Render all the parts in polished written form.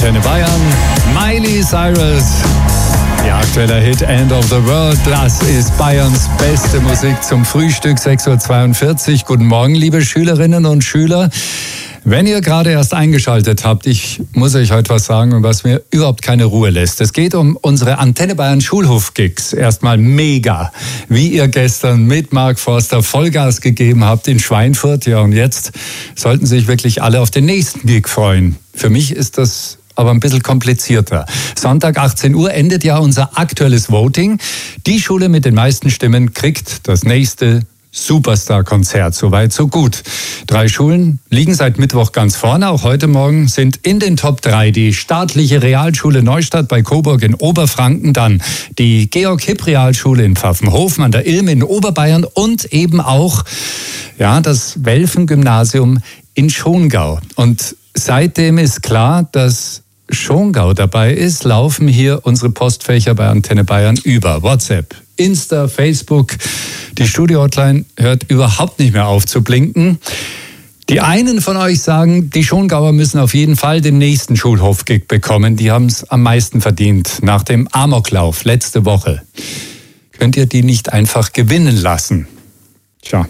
Antenne Bayern. Miley Cyrus. Ihr aktueller Hit End of the World. Das ist Bayerns beste Musik zum Frühstück, 6.42 Uhr. Guten Morgen, liebe Schülerinnen und Schüler. Wenn ihr gerade erst eingeschaltet habt, ich muss euch heute was sagen, was mir überhaupt keine Ruhe lässt. Es geht um unsere Antenne Bayern Schulhof-Gigs. Erstmal mega, wie ihr gestern mit Mark Forster Vollgas gegeben habt in Schweinfurt. Ja, und jetzt sollten sich wirklich alle auf den nächsten Gig freuen. Für mich ist das aber ein bisschen komplizierter. Sonntag 18 Uhr endet ja unser aktuelles Voting. Die Schule mit den meisten Stimmen kriegt das nächste Superstar-Konzert. Soweit, so gut. 3 Schulen liegen seit Mittwoch ganz vorne. Auch heute Morgen sind in den Top 3 die staatliche Realschule Neustadt bei Coburg in Oberfranken, dann die Georg-Hipp-Realschule in Pfaffenhofen an der Ilm in Oberbayern und eben auch das Welfen-Gymnasium in Schongau. Und seitdem ist klar, dass Schongau dabei ist, laufen hier unsere Postfächer bei Antenne Bayern über. WhatsApp, Insta, Facebook. Die Studio-Hotline hört überhaupt nicht mehr auf zu blinken. Die einen von euch sagen, die Schongauer müssen auf jeden Fall den nächsten Schulhof-Gig bekommen. Die haben es am meisten verdient nach dem Amoklauf letzte Woche. Könnt ihr die nicht einfach gewinnen lassen? Tja.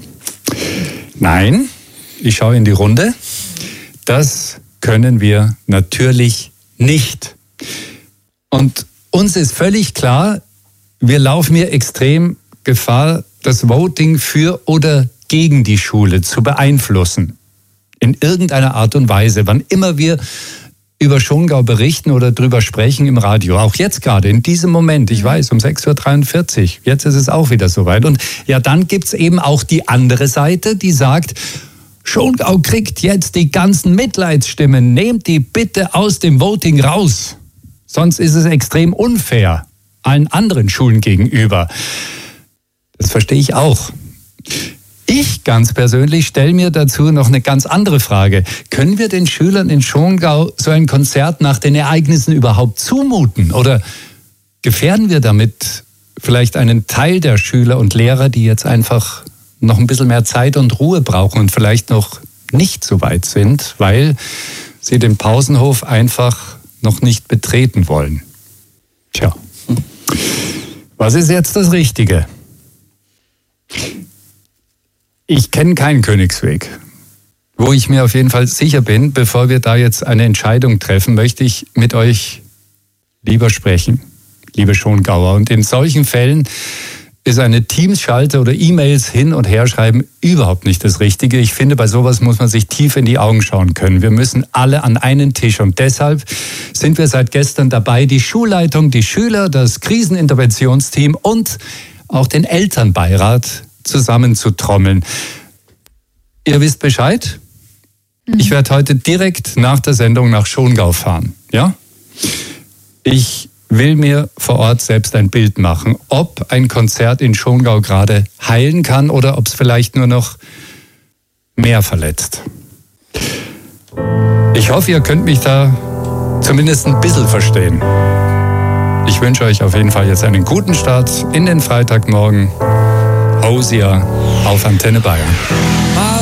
Nein, ich schaue in die Runde. Das können wir natürlich nicht. Und uns ist völlig klar, wir laufen hier extrem Gefahr, das Voting für oder gegen die Schule zu beeinflussen. In irgendeiner Art und Weise, wann immer wir über Schongau berichten oder drüber sprechen im Radio. Auch jetzt gerade, in diesem Moment, ich weiß, um 6.43 Uhr, jetzt ist es auch wieder soweit. Und ja, dann gibt's eben auch die andere Seite, die sagt, Schongau kriegt jetzt die ganzen Mitleidsstimmen. Nehmt die bitte aus dem Voting raus. Sonst ist es extrem unfair allen anderen Schulen gegenüber. Das verstehe ich auch. Ich ganz persönlich stelle mir dazu noch eine ganz andere Frage. Können wir den Schülern in Schongau so ein Konzert nach den Ereignissen überhaupt zumuten? Oder gefährden wir damit vielleicht einen Teil der Schüler und Lehrer, die jetzt einfach noch ein bisschen mehr Zeit und Ruhe brauchen und vielleicht noch nicht so weit sind, weil sie den Pausenhof einfach noch nicht betreten wollen? Tja, was ist jetzt das Richtige? Ich kenne keinen Königsweg. Wo ich mir auf jeden Fall sicher bin, bevor wir da jetzt eine Entscheidung treffen, möchte ich mit euch lieber sprechen, liebe Schongauer. Und in solchen Fällen ist eine Teams-Schalte oder E-Mails hin und her schreiben überhaupt nicht das Richtige. Ich finde, bei sowas muss man sich tief in die Augen schauen können. Wir müssen alle an einen Tisch und deshalb sind wir seit gestern dabei, die Schulleitung, die Schüler, das Kriseninterventionsteam und auch den Elternbeirat zusammenzutrommeln. Ihr wisst Bescheid? Ich werde heute direkt nach der Sendung nach Schongau fahren. Ja? Ich will mir vor Ort selbst ein Bild machen, ob ein Konzert in Schongau gerade heilen kann oder ob es vielleicht nur noch mehr verletzt. Ich hoffe, ihr könnt mich da zumindest ein bisschen verstehen. Ich wünsche euch auf jeden Fall jetzt einen guten Start in den Freitagmorgen. Hausia auf Antenne Bayern.